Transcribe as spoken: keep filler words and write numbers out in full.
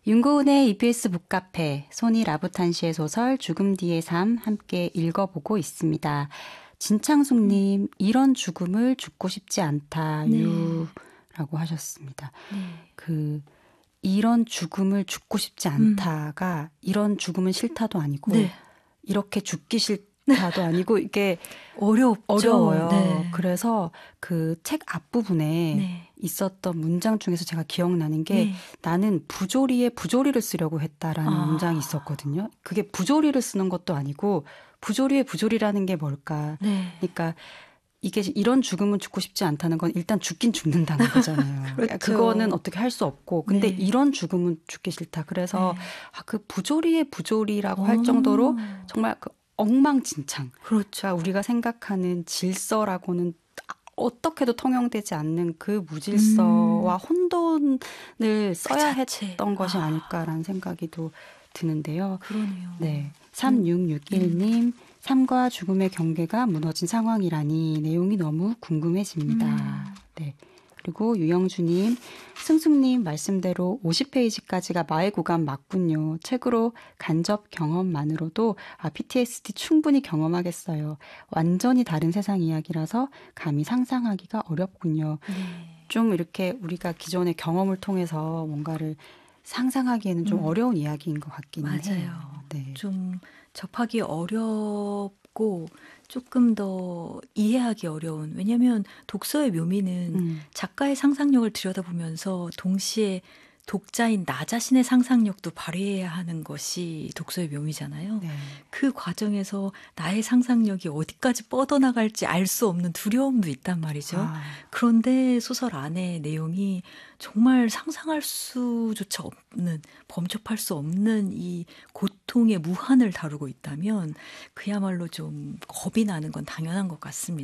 윤고은의 이비에스 북카페, 소니 라부탄 씨의 소설 죽음 뒤의 삶 함께 읽어보고 있습니다. 진창숙님, 음. 이런 죽음을 죽고 싶지 않다유 네. 라고 하셨습니다. 네. 그 이런 죽음을 죽고 싶지 않다가 음. 이런 죽음은 싫다도 아니고 네. 이렇게 죽기 싫다도 아니고 이게 어렵죠. 어려워요. 네. 그래서 그 책 앞부분에 네. 있었던 문장 중에서 제가 기억나는 게 네. 나는 부조리에 부조리를 쓰려고 했다라는 아. 문장이 있었거든요. 그게 부조리를 쓰는 것도 아니고 부조리에 부조리라는 게 뭘까. 네. 그러니까 이게 이런 죽음은 죽고 싶지 않다는 건 일단 죽긴 죽는다는 거잖아요. 그렇죠. 그거는 어떻게 할 수 없고. 근데 네. 이런 죽음은 죽기 싫다. 그래서 네. 아, 그 부조리의 부조리라고 오. 할 정도로 정말 그 엉망진창. 그렇죠. 우리가 생각하는 질서라고는 어떻게도 통용되지 않는 그 무질서와 음. 혼돈을 써야 그 했던 것이 아. 아닐까라는 생각이 또 드는데요. 그러네요. 네. 삼육육일 님. 음. 삶과 죽음의 경계가 무너진 상황이라니 내용이 너무 궁금해집니다. 음. 네. 그리고 유영주님, 승숙님 말씀대로 오십 페이지까지가 마의 구간 맞군요. 책으로 간접 경험만으로도 아, 피티에스디 충분히 경험하겠어요. 완전히 다른 세상 이야기라서 감히 상상하기가 어렵군요. 네. 좀 이렇게 우리가 기존의 경험을 통해서 뭔가를 상상하기에는 좀 음. 어려운 이야기인 것 같기는 맞아요. 해요. 네. 좀 접하기 어렵고 조금 더 이해하기 어려운. 왜냐하면 독서의 묘미는 음. 작가의 상상력을 들여다보면서 동시에 독자인 나 자신의 상상력도 발휘해야 하는 것이 독서의 묘미잖아요. 네. 그 과정에서 나의 상상력이 어디까지 뻗어나갈지 알 수 없는 두려움도 있단 말이죠. 아. 그런데 소설 안에 내용이 정말 상상할 수조차 없는, 범접할 수 없는 이 고통의 무한을 다루고 있다면 그야말로 좀 겁이 나는 건 당연한 것 같습니다.